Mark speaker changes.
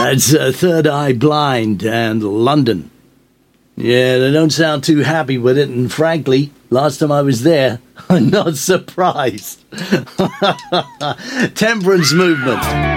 Speaker 1: That's Third Eye Blind and London. Yeah, they don't sound too happy with it, and frankly, last time I was there, I'm not surprised. Temperance movement.